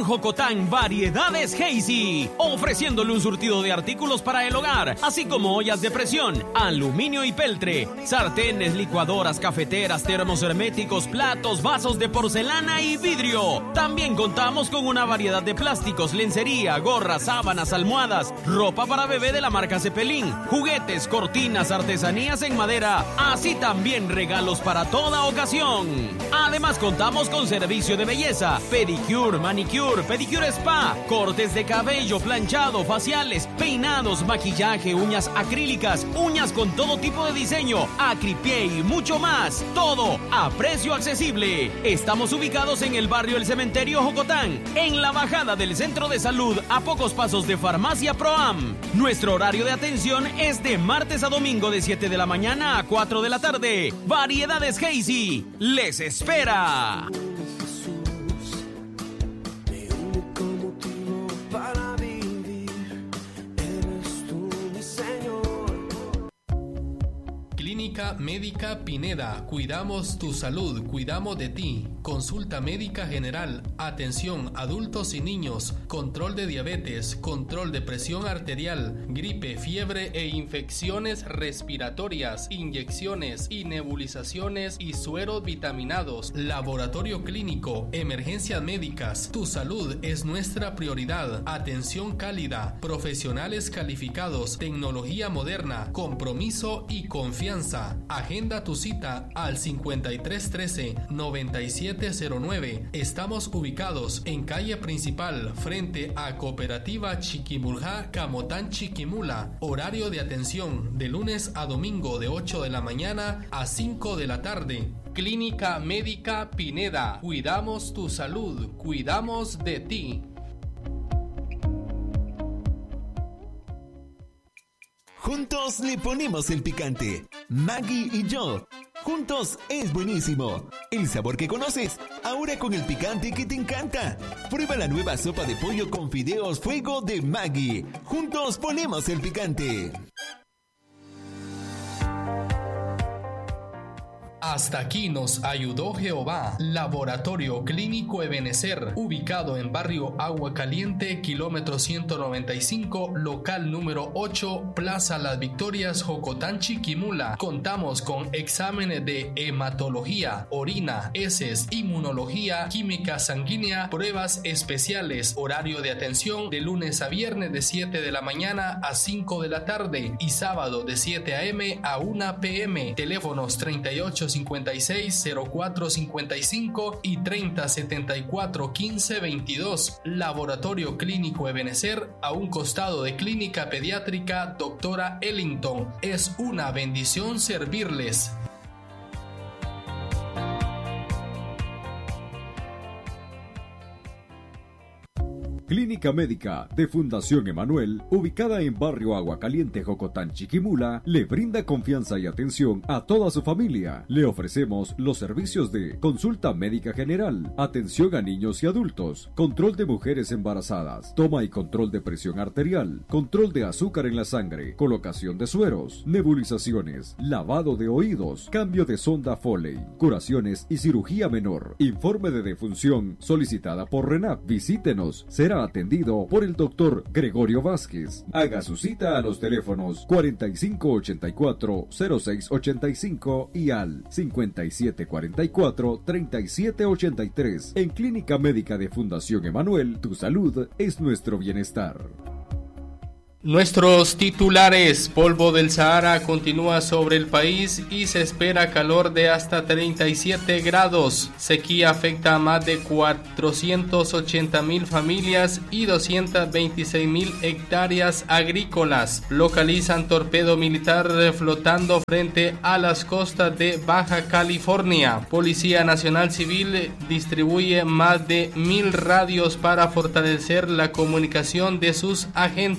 Jocotán, Variedades Hazy, ofreciéndole un surtido de artículos para el hogar, así como ollas de presión, aluminio y peltre, sartenes, licuadoras, cafeteras, termos herméticos, platos, vasos de porcelana y vidrio. También contamos con una variedad de plásticos, lencería, gorras, sábanas, almohadas, ropa para bebé de la marca Cepelín, juguetes, cortinas, artesanías en madera, así también regalos para toda ocasión. Además contamos con servicio de belleza, pedicure, manicure, pedicure spa, cortes de cabello, planchado, faciales, peinados, maquillaje, uñas acrílicas, uñas con todo tipo de diseño, acripié y mucho más. Todo a precio accesible. Estamos ubicados en el barrio El Cementerio Jocotán, en la bajada del centro de salud, a pocos pasos de Farmacia Proam. Nuestro horario de atención es de martes a domingo de 7 de la mañana a 4 de la tarde. Variedades Hazy les espera. Clínica Médica Pineda, cuidamos tu salud, cuidamos de ti. Consulta médica general, atención adultos y niños, control de diabetes, control de presión arterial, gripe, fiebre e infecciones respiratorias, inyecciones y nebulizaciones y sueros vitaminados, laboratorio clínico, emergencias médicas. Tu salud es nuestra prioridad. Atención cálida, profesionales calificados, tecnología moderna, compromiso y confianza. Agenda tu cita al 5313-9709. Estamos ubicados en calle principal frente a Cooperativa Chiquimulja, Camotán, Chiquimula. Horario de atención de lunes a domingo de 8 de la mañana a 5 de la tarde. Clínica Médica Pineda. Cuidamos tu salud, cuidamos de ti. Juntos le ponemos el picante. Maggie y yo. Juntos es buenísimo. El sabor que conoces, ahora con el picante que te encanta. Prueba la nueva sopa de pollo con fideos fuego de Maggie. Juntos ponemos el picante. Hasta aquí nos ayudó Jehová. Laboratorio Clínico Ebenecer, ubicado en barrio Agua Caliente, kilómetro 195, local número 8, Plaza Las Victorias, Jocotán, Chiquimula. Contamos con exámenes de hematología, orina, heces, inmunología, química sanguínea, pruebas especiales. Horario de atención de lunes a viernes de 7 de la mañana a 5 de la tarde y sábado de 7 a.m. a 1 p.m. Teléfonos 3856-0455 y 3074-1522. Laboratorio Clínico Ebenecer, a un costado de Clínica Pediátrica Doctora Ellington. Es una bendición servirles. Clínica Médica de Fundación Emanuel, ubicada en barrio Agua Caliente, Jocotán, Chiquimula, le brinda confianza y atención a toda su familia. Le ofrecemos los servicios de consulta médica general, atención a niños y adultos, control de mujeres embarazadas, toma y control de presión arterial, control de azúcar en la sangre, colocación de sueros, nebulizaciones, lavado de oídos, cambio de sonda Foley, curaciones y cirugía menor. Informe de defunción solicitada por RENAP. Visítenos. Será atendido por el doctor Gregorio Vázquez. Haga su cita a los teléfonos 4584-0685 y al 5744-3783. En Clínica Médica de Fundación Emanuel, tu salud es nuestro bienestar. Nuestros titulares: polvo del Sahara continúa sobre el país y se espera calor de hasta 37 grados. Sequía afecta a más de 480,000 familias y 226,000 hectáreas agrícolas. Localizan torpedo militar flotando frente a las costas de Baja California. Policía Nacional Civil distribuye más de 1,000 radios para fortalecer la comunicación de sus agentes.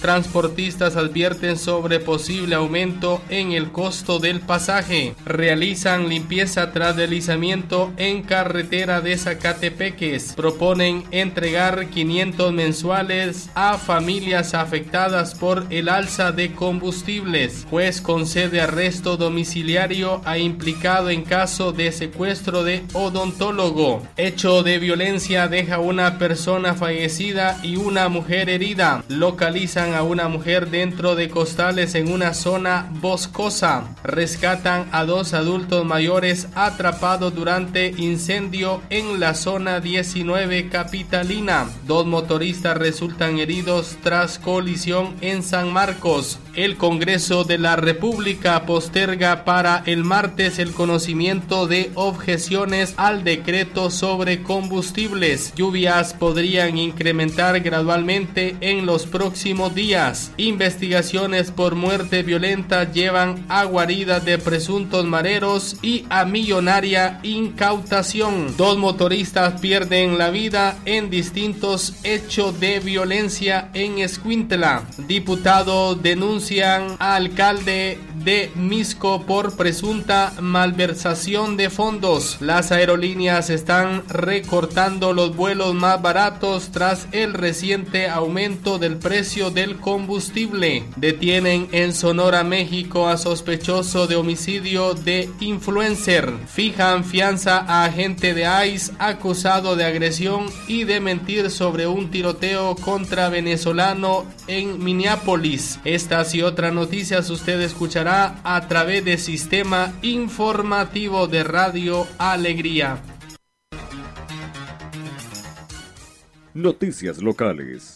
Transportistas advierten sobre posible aumento en el costo del pasaje. Realizan limpieza tras deslizamiento en carretera de Zacatepeques. Proponen entregar 500 mensuales a familias afectadas por el alza de combustibles. Juez concede arresto domiciliario a implicado en caso de secuestro de odontólogo. Hecho de violencia deja una persona fallecida y una mujer herida. Localizan a una mujer dentro de costales en una zona boscosa. Rescatan a 2 adultos mayores atrapados durante incendio en la zona 19 capitalina. 2 motoristas resultan heridos tras colisión en San Marcos. El Congreso de la República posterga para el martes el conocimiento de objeciones al decreto sobre combustibles. Lluvias podrían incrementar gradualmente en los próximos días. Investigaciones por muerte violenta llevan a guaridas de presuntos mareros y a millonaria incautación. 2 motoristas pierden la vida en distintos hechos de violencia en Escuintla. Diputados denuncian a alcalde de Misco por presunta malversación de fondos. Las aerolíneas están recortando los vuelos más baratos tras el reciente aumento del precio del combustible. Detienen en Sonora, México a sospechoso de homicidio de influencer. Fijan fianza a agente de ICE acusado de agresión y de mentir sobre un tiroteo contra venezolano en Minneapolis. Estas y otras noticias usted escuchará a través del sistema informativo de Radio Alegría. Noticias locales.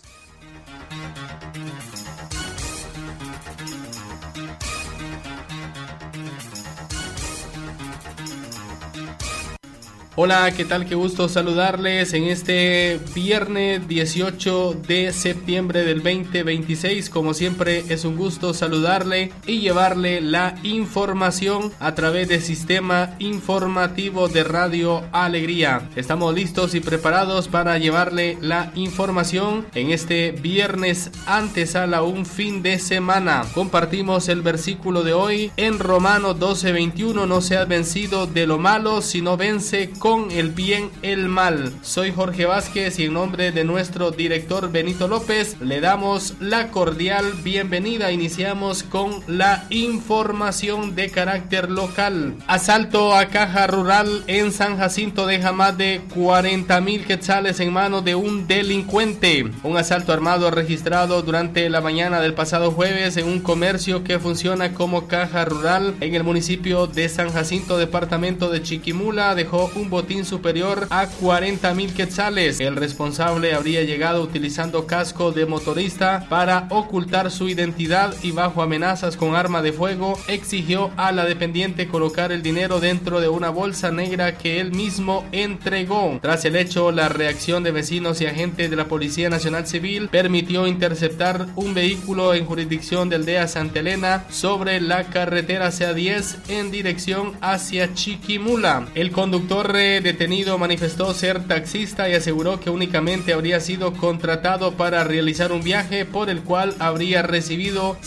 Hola, ¿qué tal? Qué gusto saludarles en este viernes 18 de septiembre del 2026. Como siempre es un gusto saludarle y llevarle la información a través del sistema informativo de Radio Alegría. Estamos listos y preparados para llevarle la información en este viernes antesala un fin de semana. Compartimos el versículo de hoy en Romanos 12:21. No seas vencido de lo malo, sino vence con el bien el mal. Soy Jorge Vázquez y en nombre de nuestro director Benito López le damos la cordial bienvenida. Iniciamos con la información de carácter local. Asalto a caja rural en San Jacinto deja más de 40,000 quetzales en manos de un delincuente. Un asalto armado registrado durante la mañana del pasado jueves en un comercio que funciona como caja rural en el municipio de San Jacinto, departamento de Chiquimula, dejó un botín superior a 40,000 quetzales. El responsable habría llegado utilizando casco de motorista para ocultar su identidad y bajo amenazas con arma de fuego exigió a la dependiente colocar el dinero dentro de una bolsa negra que él mismo entregó. Tras el hecho, la reacción de vecinos y agentes de la Policía Nacional Civil permitió interceptar un vehículo en jurisdicción de Aldea Santa Elena sobre la carretera CA10 en dirección hacia Chiquimula. El conductor detenido manifestó ser taxista y aseguró que únicamente habría sido contratado para realizar un viaje por el cual habría recibido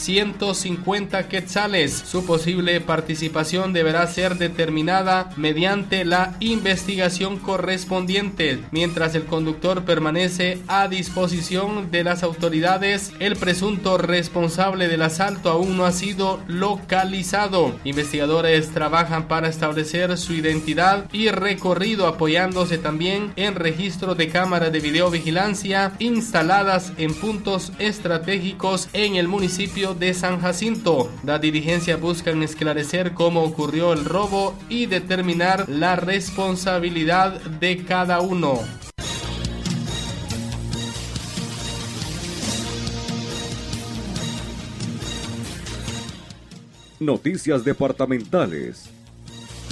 150 quetzales. Su posible participación deberá ser determinada mediante la investigación correspondiente. Mientras el conductor permanece a disposición de las autoridades, el presunto responsable del asalto aún no ha sido localizado. Investigadores trabajan para establecer su identidad y recorrido, apoyándose también en registros de cámaras de videovigilancia instaladas en puntos estratégicos en el municipio de San Jacinto. Las diligencias buscan esclarecer cómo ocurrió el robo y determinar la responsabilidad de cada uno. Noticias departamentales.